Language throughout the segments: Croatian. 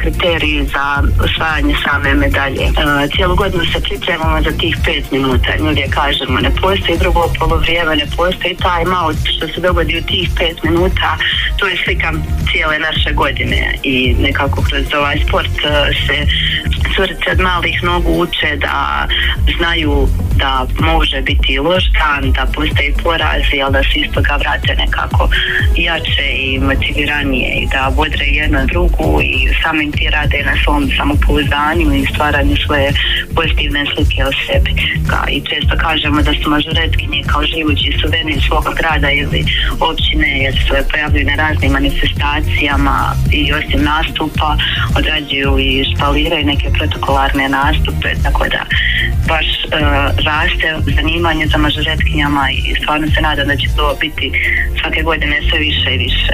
kriteriji za osvajanje same medalje. Cijelu godinu se pripremamo za tih 5 minuta. Mi uvijek kažemo, ne postoji drugo polovrijeme, ne postoji time out. Što se dogodi u tih 5 minuta, to je slika cijele naše godine i nekako kroz ovaj sport se curice od malih nogu uče da znaju da može biti loš dan, da postoji porazi, ali da se iz toga vrate nekako jače i motiviranije i da bodre jedno drugu i samim ti rade na svom samopouzdanju i stvaranju svoje pozitivne slike o sebi. I često kažemo da su mažoretkinje kao živući suvenir svoga grada ili općine, jer se pojavljuju na raznim manifestacijama i osim nastupa odrađuju i špaliraju neke protokolarne nastupe, tako da baš raste zanimanje za mažoretkinjama i stvarno se nadam da će to biti svake godine sve više i više.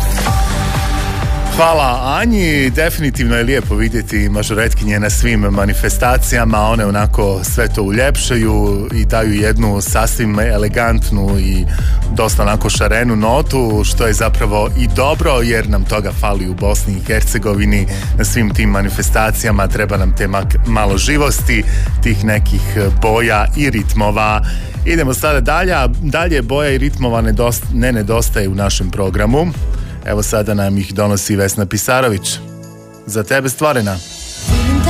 Hvala Anji, definitivno je lijepo vidjeti mažoretkinje na svim manifestacijama, one onako sve to uljepšaju i daju jednu sasvim elegantnu i dosta onako šarenu notu, što je zapravo i dobro jer nam toga fali u Bosni i Hercegovini. Na svim tim manifestacijama treba nam te malo živosti, tih nekih boja i ritmova. Idemo sada dalje, boja i ritmova ne nedostaje u našem programu. Evo sada nam ih donosi Vesna Pisarović. Za tebe stvorena.